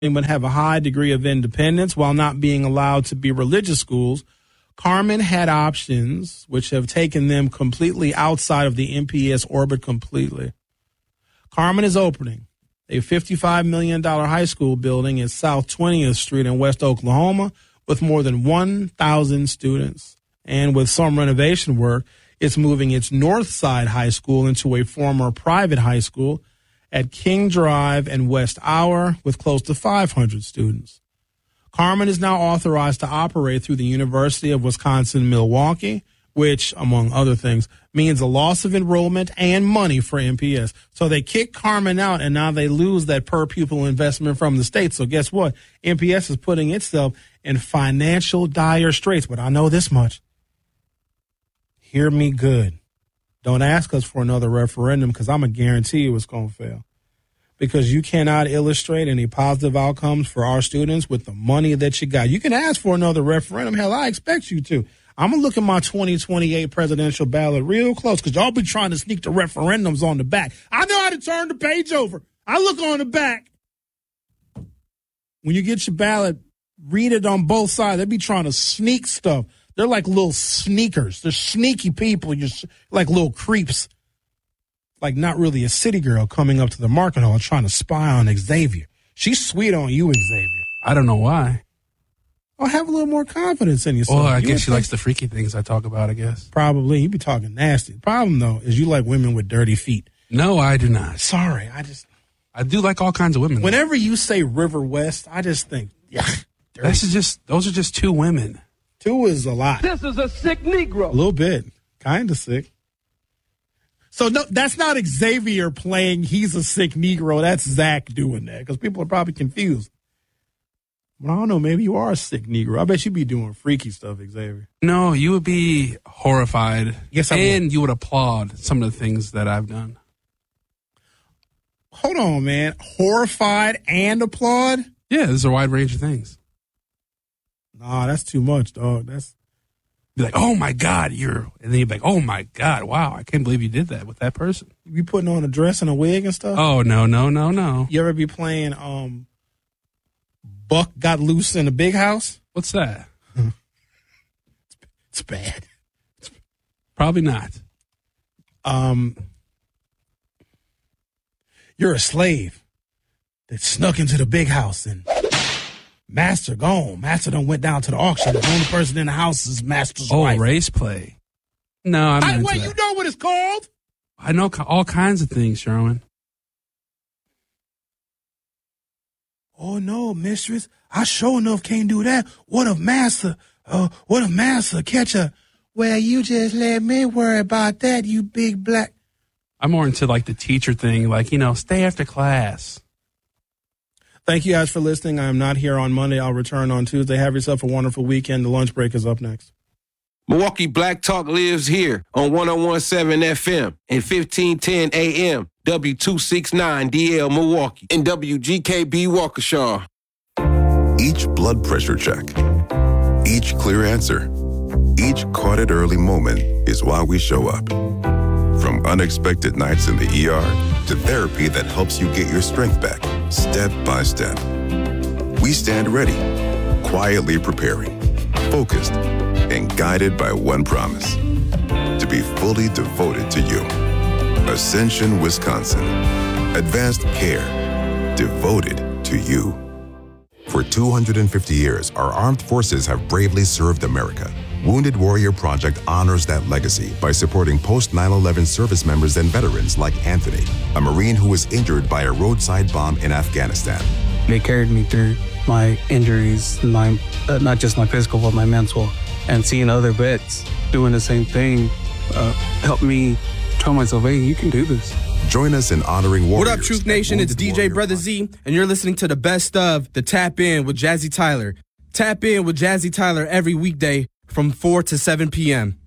but have a high degree of independence while not being allowed to be religious schools, Carmen had options which have taken them completely outside of the MPS orbit completely. Carmen is opening a $55 million high school building in South 20th Street in West Oklahoma with more than 1,000 students. And with some renovation work, it's moving its North Side High School into a former private high school at King Drive and West Hour with close to 500 students. Carmen is now authorized to operate through the University of Wisconsin-Milwaukee, which, among other things, means a loss of enrollment and money for MPS. So they kick Carmen out, and now they lose that per-pupil investment from the state. So guess what? MPS is putting itself in financial dire straits. But I know this much. Hear me good. Don't ask us for another referendum because I'm going to guarantee you it's going to fail. Because you cannot illustrate any positive outcomes for our students with the money that you got. You can ask for another referendum. Hell, I expect you to. I'm going to look at my 2028 presidential ballot real close because y'all be trying to sneak the referendums on the back. I know how to turn the page over. I look on the back. When you get your ballot, read it on both sides. They be trying to sneak stuff. They're like little sneakers. They're sneaky people. You're like little creeps. Like not really a city girl coming up to the market hall trying to spy on Xavier. She's sweet on you, Xavier. I don't know why. Oh, have a little more confidence in yourself. Well, I guess she likes the freaky things I talk about, I guess. Probably. You be talking nasty. The problem, though, is you like women with dirty feet. No, I do not. Sorry. I do like all kinds of women. Whenever you say River West, I just think, yeah. Those are just two women. Two is a lot. This is a sick Negro. A little bit. Kind of sick. So no, that's not Xavier playing he's a sick Negro. That's Zach doing that because people are probably confused. Well, I don't know. Maybe you are a sick Negro. I bet you be doing freaky stuff, Xavier. No, you would be horrified. Yes, I would. And you would applaud some of the things that I've done. Hold on, man. Horrified and applaud? Yeah, there's a wide range of things. Nah, that's too much, dog. That's be like, oh my God, and then you're like, oh my God, wow, I can't believe you did that with that person. You be putting on a dress and a wig and stuff? Oh, no. You ever be playing Buck Got Loose in a Big House? What's that? It's bad. Probably not. You're a slave that snuck into the big house and Master gone. Master done went down to the auction. The only person in the house is Master's wife. Oh, race play. No, I'm not into wait, that. You know what it's called? I know all kinds of things, Sherwin. Oh, no, mistress. I sure enough can't do that. What if Master catch a... Well, you just let me worry about that, you big black... I'm more into like the teacher thing, like, stay after class. Thank you guys for listening. I am not here on Monday. I'll return on Tuesday. Have yourself a wonderful weekend. The lunch break is up next. Milwaukee Black Talk lives here on 101.7 FM and 1510 AM, W269DL Milwaukee, and WGKB Waukesha. Each blood pressure check, each clear answer, each caught it early moment is why we show up. From unexpected nights in the ER to therapy that helps you get your strength back, step by step. We stand ready, quietly preparing, focused, and guided by one promise: to be fully devoted to you. Ascension, Wisconsin. Advanced care. Devoted to you. For 250 years, our armed forces have bravely served America. Wounded Warrior Project honors that legacy by supporting post-9/11 service members and veterans like Anthony, a Marine who was injured by a roadside bomb in Afghanistan. They carried me through my injuries, not just my physical, but my mental. And seeing other vets doing the same thing helped me tell myself, hey, you can do this. Join us in honoring warriors. What up, Truth Nation? It's DJ Brother Z, and you're listening to the best of the Tap In with Jazzy Tyler. Tap in with Jazzy Tyler every weekday from 4 to 7 p.m.